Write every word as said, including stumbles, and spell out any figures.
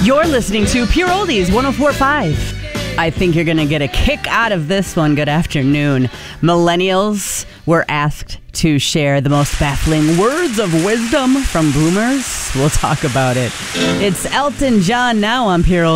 You're listening to Pure Oldies one oh four point five. I think you're going to get a kick out of this one. Good afternoon. Millennials were asked to share the most baffling words of wisdom from boomers. We'll talk about it. It's Elton John now on Pure Oldies.